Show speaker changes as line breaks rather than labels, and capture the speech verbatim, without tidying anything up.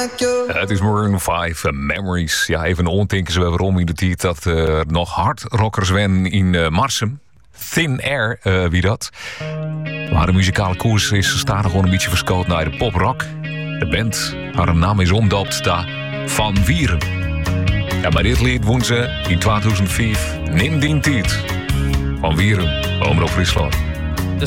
Het is Maroon vijf, uh, Memories. Ja, even oortinken ze waarom in de tijd dat er uh, nog hardrockers wen in uh, Marsum. Thin Air, uh, wie dat. Maar de muzikale koers is stadig gewoon een beetje verschoot naar de poprock. De band, haar naam is omdoopt daar Van Wieren. Ja, maar dit lied won ze in tweeduizend vijf, Nin Dien Tiet. Van Wieren, Omroep Friesland.